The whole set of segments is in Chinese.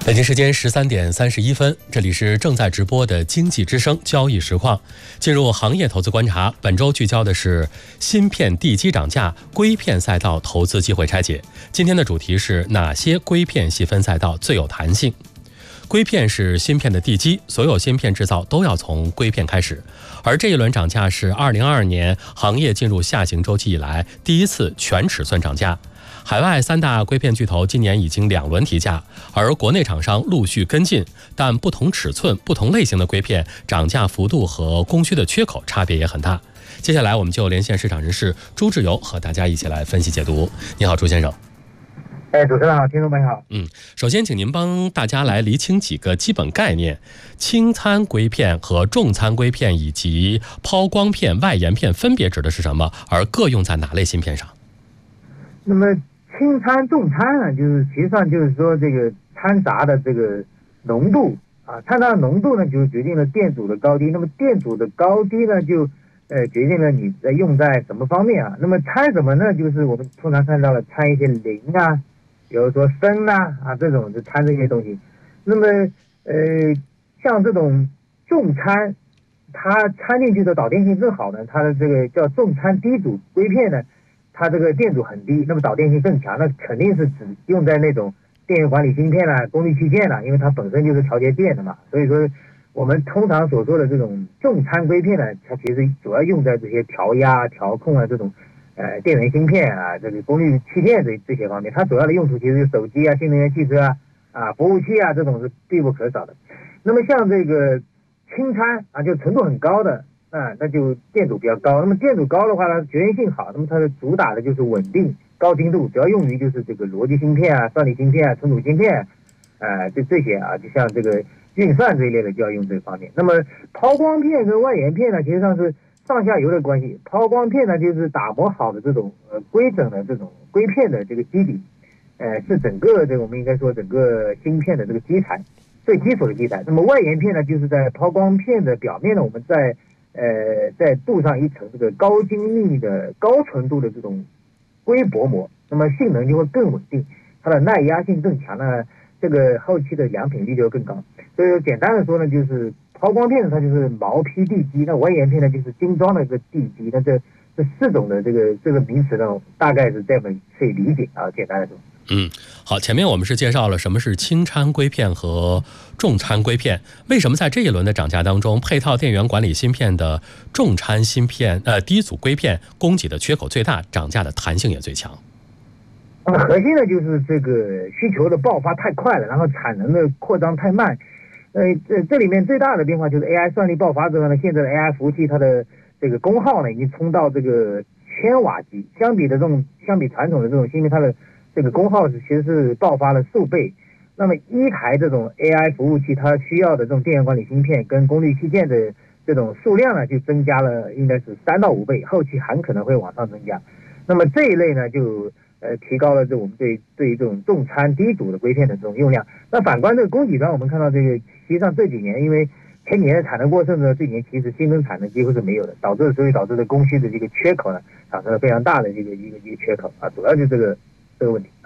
北京时间13:31，这里是正在直播的经济之声交易实况。进入行业投资观察，本周聚焦的是芯片地基涨价，硅片赛道投资机会拆解。今天的主题是哪些硅片细分赛道最有弹性？硅片是芯片的地基，所有芯片制造都要从硅片开始。而这一轮涨价是2022年行业进入下行周期以来第一次全尺寸涨价。海外3大硅片巨头今年已经2轮提价，而国内厂商陆续跟进，但不同尺寸、不同类型的硅片涨价幅度和供需的缺口差别也很大。接下来我们就连线市场人士朱志友和大家一起来分析解读。你好，朱先生。 主持人好，听众朋友好。 首先请您帮大家来厘清几个基本概念：轻参硅片和重参硅片以及抛光片、外延片分别指的是什么，而各用在哪类芯片上？ 那么轻参、重参呢，实际上就是说这个掺杂的这个浓度啊，掺杂的浓度呢就决定了电阻的高低。那么电阻的高低呢，就决定了你用在什么方面啊。那么掺什么呢？就是我们通常看到了掺一些磷啊，比如说砷啊这种就掺这些东西。那么像这种重参，它掺进去的导电性更好呢，它的这个叫重参低阻硅片呢，它这个电阻很低，那么导电性更强，那肯定是只用在那种电源管理芯片啦、功率器件啦，因为它本身就是调节电的嘛。所以说我们通常所说的这种重参硅片呢，它其实主要用在这些调压、调控啊这种电源芯片啊、这个功率器件这些方面。它主要的用途其实是手机啊、新能源汽车啊、服务器啊这种是必不可少的。那么像这个轻参啊，就纯度很高的那就电阻比较高。那么电阻高的话呢，绝缘性好，那么它的主打的就是稳定、高精度，主要用于就是这个逻辑芯片啊、算力芯片啊、存储芯片这些啊，就像这个运算这一类的就要用这方面。那么抛光片跟外延片呢，其实上是上下游的关系。抛光片呢，就是打磨好的这种规整的这种硅片的这个基底，是整个这个我们应该说整个芯片的这个基材，最基础的基材。那么外延片呢，就是在抛光片的表面呢，我们再镀上一层这个高精密的高纯度的这种硅薄膜，那么性能就会更稳定，它的耐压性更强呢，这个后期的良品率就更高。所以简单的说呢，就是抛光片它就是毛坯地基，那外延片呢就是精装的一个地基。那这4种的这个名词呢，大概是这么可以理解啊，简单的说。 好，前面我们是介绍了什么是轻参硅片和重参硅片，为什么在这一轮的涨价当中，配套电源管理芯片的重参芯片低阻硅片供给的缺口最大，涨价的弹性也最强？ 那么核心呢就是这个需求的爆发太快了，然后产能的扩张太慢。这里面最大的变化就是 AI 算力爆发之后呢，现在的 AI 服务器它的这个功耗呢已经冲到这个1000瓦级，相比传统的这种芯片，它的这个功耗其实是爆发了数倍。那么一台这种 AI 服务器它需要的这种电源管理芯片跟功率器件的这种数量呢，就增加了应该是3到5倍，后期还可能会往上增加。那么这一类呢就提高了我们对于这种重参低阻的硅片的这种用量。那反观这个供给端，我们看到这个实际上这几年因为前几年的产能过剩呢，这几年其实新增产能几乎是没有的，所以导致的供需的这个缺口呢产生了非常大的一个缺口啊，主要就是这个问题。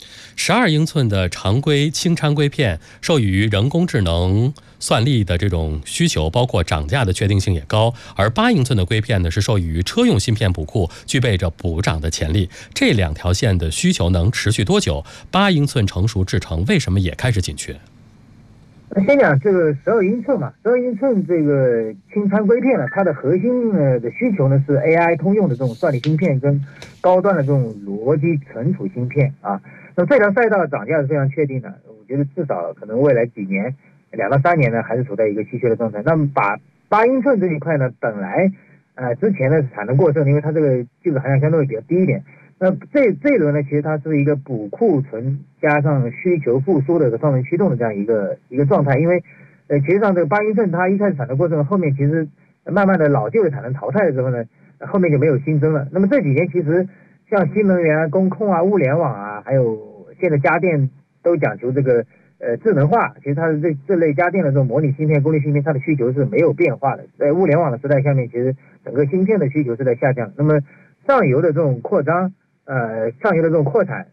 12英寸的常规轻参硅片受益于人工智能算力的这种需求，包括涨价的确定性也高，而8英寸的硅片呢是受益于车用芯片补库，具备着补涨的潜力。这2条线的需求能持续多久？8英寸成熟制程为什么也开始紧缺？ 先讲这个12英寸嘛，12英寸这个轻参硅片呢，它的核心的需求呢是 AI 通用的这种算力芯片跟高端的这种逻辑存储芯片啊。那么这条赛道的涨价是非常确定的，我觉得至少可能未来几年2到3年呢，还是处在一个稀缺的状态。那么把8英寸这一块呢，本来之前呢产能过剩，因为它这个技术含量相对比较低一点。那这一轮呢，其实它是一个补库存加上需求复苏的一个双轮驱动的这样一个状态。因为其实上这个8英寸它一开始产能过剩，后面其实慢慢的老旧的产能淘汰的时候呢，后面就没有新增了。那么这几年其实像新能源啊、工控啊、物联网啊，还有现在家电都讲求这个智能化，其实它的这类家电的这种模拟芯片、功率芯片，它的需求是没有变化的。在物联网的时代下面，其实整个芯片的需求是在下降。那么上游的这种扩张，上游的这种扩产，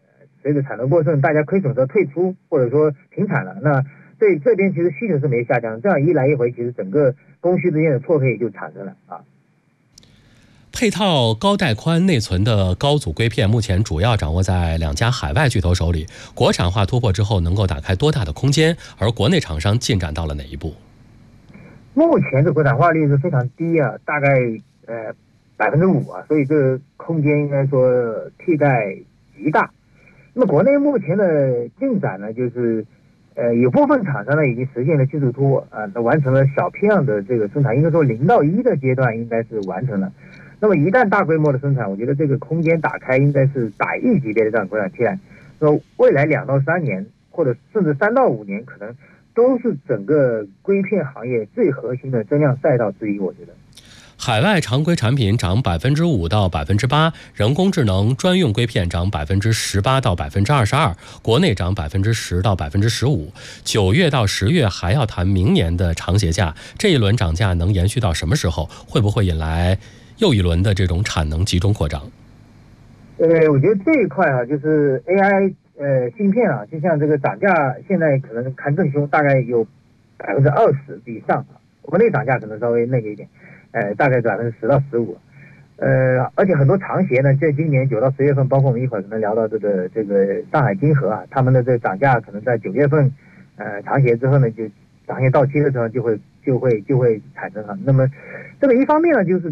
随着产能过剩，大家亏损的退出或者说停产了，那对这边其实需求是没下降，这样一来一回，其实整个供需之间的错配就产生了啊。 配套高带宽内存的高阻硅片目前主要掌握在2家海外巨头手里，国产化突破之后能够打开多大的空间？而国内厂商进展到了哪一步？ 目前的国产化率是非常低啊，大概5%啊，所以这个空间应该说替代极大。那么国内目前的进展呢，就是有部分厂商呢已经实现了技术突破啊，完成了小批量的这个生产，应该说0到1的阶段应该是完成了。那么一旦大规模的生产，我觉得这个空间打开应该是100亿级别的这样国产替代。那未来2到3年，或者甚至3到5年，可能都是整个硅片行业最核心的增量赛道之一。我觉得， 海外常规产品涨5%到8%，人工智能专用硅片涨18%到22%，国内涨10%到15%。9月到10月还要谈明年的长协价，这一轮涨价能延续到什么时候？会不会引来又一轮的这种产能集中扩张？ 我觉得这一块啊，就是 AI 芯片啊，就像这个涨价，现在可能看更凶，大概有20%以上啊。国内涨价可能稍微那个一点，大概10%到15%。而且很多长协呢，在今年9到10月份，包括我们一会儿可能聊到这个上海金河啊，他们的这个涨价可能在9月份，长协之后呢，就长协到期的时候就会产生了。那么这个一方面呢，就是